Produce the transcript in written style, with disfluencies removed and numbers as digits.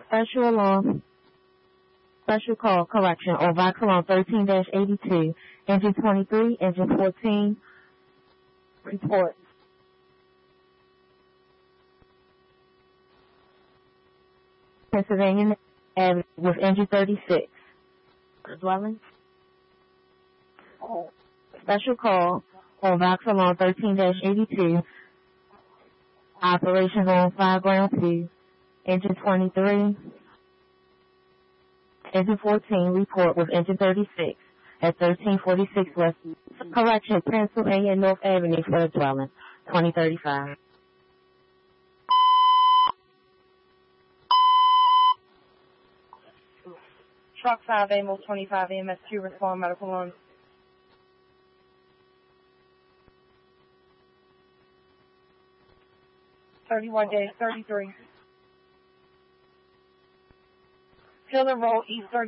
Special alarm. Special call, correction, on Vauxhall 13-82, engine 23, engine 14, report. Pennsylvania Avenue with engine 36. Dwelling. Special call on Vauxhall 13-82, operations on 5 ground 2, engine 23, engine 14, report with engine 36 at 1346 West. Correction, Pennsylvania North Avenue for the dwelling, 2035. Truck 5 AMO 25 EMS2 respond medical alarm. 31 days 33. Taylor Road East 30.